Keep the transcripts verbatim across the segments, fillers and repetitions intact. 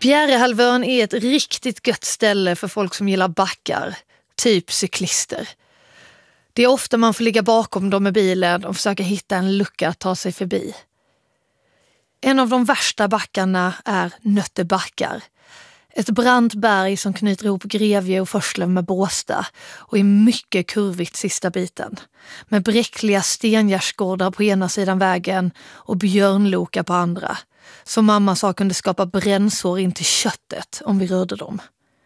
Bjärehalvön är ett riktigt gött ställe för folk som gillar backar, typ cyklister. Det är ofta man får ligga bakom dem med bilen och försöka hitta en lucka att ta sig förbi. En av de värsta backarna är Nöttebackar. Ett brant berg som knyter ihop Grevie och Forslöv med Båstad och är mycket kurvigt sista biten. Med bräckliga stengärdsgårdar på ena sidan vägen och björnloka på andra. Som mamma sa kunde skapa brännsår in till köttet om vi rörde dem.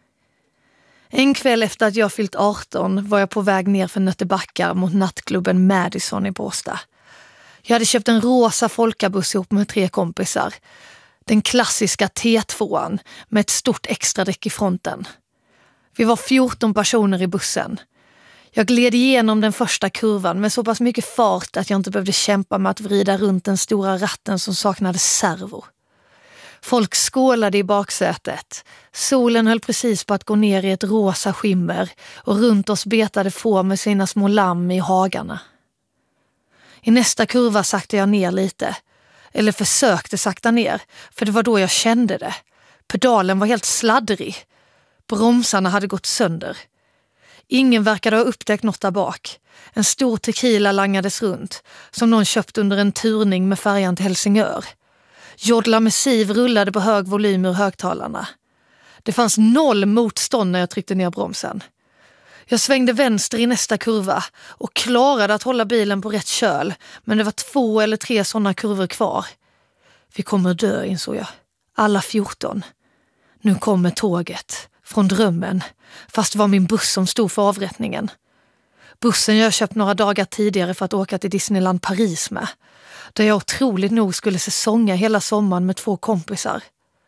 En kväll efter att jag fyllt arton var jag på väg ner för Nöttebackar mot nattklubben Madison i Båstad. Jag hade köpt en rosa folkabuss ihop med tre kompisar. Den klassiska T tvåan med ett stort extra däck i fronten. Vi var fjorton personer i bussen. Jag gled igenom den första kurvan med så pass mycket fart att jag inte behövde kämpa med att vrida runt den stora ratten som saknade servo. Folk skålade i baksätet. Solen höll precis på att gå ner i ett rosa skimmer och runt oss betade får med sina små lamm i hagarna. I nästa kurva sakta jag ner lite. Eller försökte sakta ner, för det var då jag kände det. Pedalen var helt sladdrig. Bromsarna hade gått sönder. Ingen verkade ha upptäckt något där bak. En stor tequila langades runt, som någon köpt under en turning med färjan till Helsingör. Jodla Massiv rullade på hög volym ur högtalarna. Det fanns noll motstånd när jag tryckte ner bromsen. Jag svängde vänster i nästa kurva och klarade att hålla bilen på rätt köl, men det var två eller tre sådana kurvor kvar. Vi kommer dö, insåg jag. Alla fjorton. Nu kommer tåget. Från drömmen. Fast det var min buss som stod för avrättningen. Bussen jag köpt några dagar tidigare för att åka till Disneyland Paris med. Där jag otroligt nog skulle säsonga hela sommaren med två kompisar.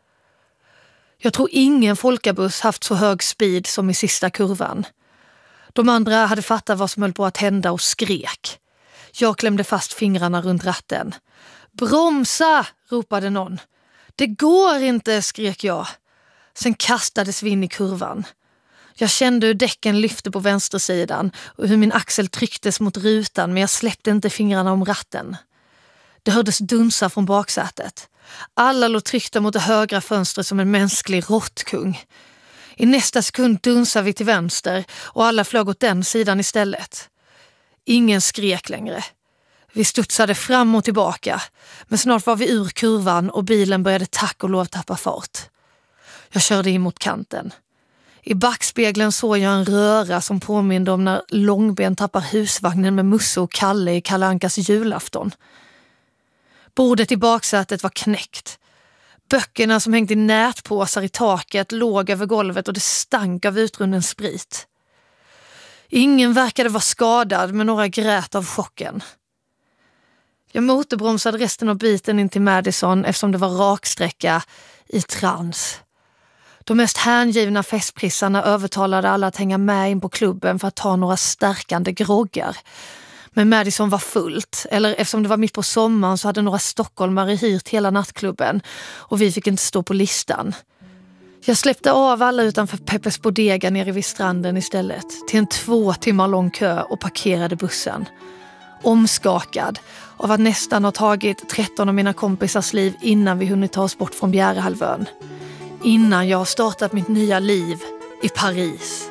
Jag tror ingen folkabuss haft så hög speed som i sista kurvan. De andra hade fattat vad som höll på att hända och skrek. Jag klämde fast fingrarna runt ratten. Bromsa, ropade någon. Det går inte, skrek jag. Sen kastades vi in i kurvan. Jag kände hur däcken lyfte på vänstersidan och hur min axel trycktes mot rutan, men jag släppte inte fingrarna om ratten. Det hördes dunsa från baksätet. Alla låg tryckta mot det högra fönstret som en mänsklig råttkung. I nästa sekund dunsade vi till vänster och alla flög åt den sidan istället. Ingen skrek längre. Vi studsade fram och tillbaka, men snart var vi ur kurvan och bilen började tack och lov tappa fart. Jag körde in mot kanten. I backspegeln såg jag en röra som påminde om när Långben tappar husvagnen med Musse och Kalle i Kalle Ankas julafton. Bordet i baksätet var knäckt. Böckerna som hängt i nätpåsar i taket låg över golvet och det stank av utrunnen sprit. Ingen verkade vara skadad, men några grät av chocken. Jag motorbromsade resten av biten in till Madison eftersom det var raksträcka i trans. De mest hängivna festprissarna övertalade alla att hänga med in på klubben för att ta några stärkande groggar. Men Madison var fullt, eller eftersom det var mitt på sommaren så hade några stockholmare hyrt hela nattklubben och vi fick inte stå på listan. Jag släppte av alla utanför Peppes Bodega nere vid stranden istället till en två timmar lång kö och parkerade bussen. Omskakad av att nästan ha tagit tretton av mina kompisars liv innan vi hunnit ta oss bort från Bjärehalvön. Innan jag har startat mitt nya liv i Paris.